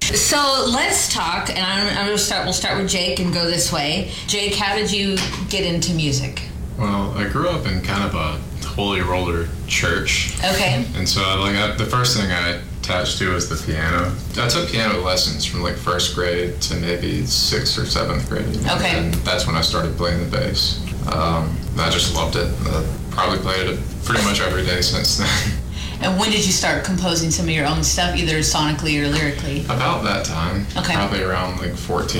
So let's talk, and we'll start with Jake and go this way. Jake, how did you get into music? Well, I grew up in kind of a holy roller church. Okay. And so the first thing I attached to was the piano. I took piano lessons from like first grade to maybe 6th or 7th grade. Okay. And that's when I started playing the bass. I just loved it. Probably played it pretty much every day since then. And when did you start composing some of your own stuff, either sonically or lyrically? About that time. Okay. Probably around like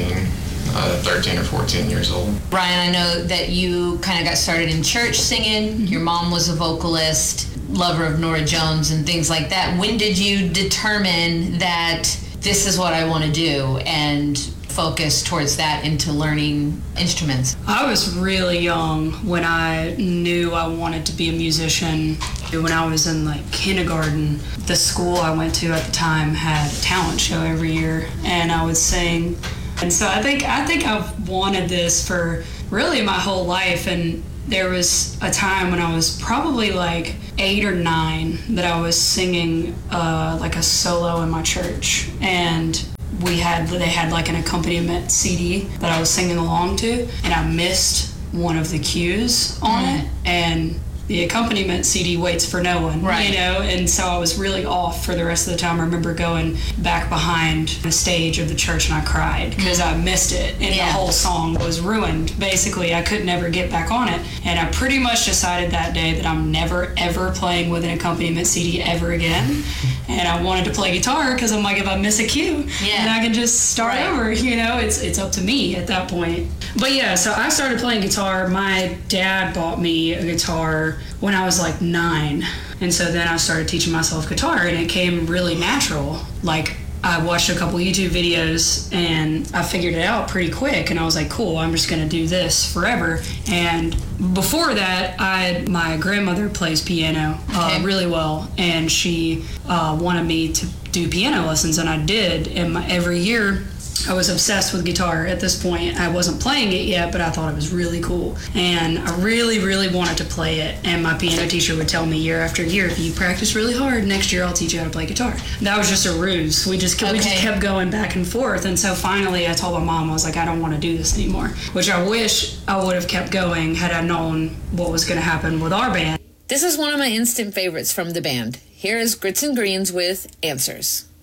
13 or 14 years old. Brian, I know that you kind of got started in church singing. Your mom was a vocalist, lover of Norah Jones and things like that. When did you determine that this is what I want to do and focus towards that into learning instruments? I was really young when I knew I wanted to be a musician. When I was in like kindergarten, the school I went to at the time had a talent show every year, and I would sing. And so I think I've wanted this for really my whole life. And there was a time when I was probably like 8 or 9 that I was singing like a solo in my church, and they had like an accompaniment CD that I was singing along to, and I missed one of the cues on it, and the accompaniment CD waits for no one, right. And so I was really off for the rest of the time. I remember going back behind the stage of the church and I cried because I missed it, and the whole song was ruined. Basically, I could never get back on it, and I pretty much decided that day that I'm never ever playing with an accompaniment CD ever again. And I wanted to play guitar because I'm like, if I miss a cue, then I can just start over. It's up to me at that point. But yeah, so I started playing guitar. My dad bought me a guitar when I was like 9. And so then I started teaching myself guitar, and it came really natural. Like, I watched a couple YouTube videos and I figured it out pretty quick, and I was like, cool, I'm just gonna do this forever. And before that, my grandmother plays piano really well, and she wanted me to do piano lessons, and I did. And every year I was obsessed with guitar at this point. I wasn't playing it yet, but I thought it was really cool. And I really, really wanted to play it. And my piano teacher would tell me year after year, if you practice really hard, next year I'll teach you how to play guitar. That was just a ruse. We just kept going back and forth. And so finally I told my mom, I was like, I don't want to do this anymore, which I wish I would have kept going had I known what was going to happen with our band. This is one of my instant favorites from the band. Here is Grits and Greens with Answers.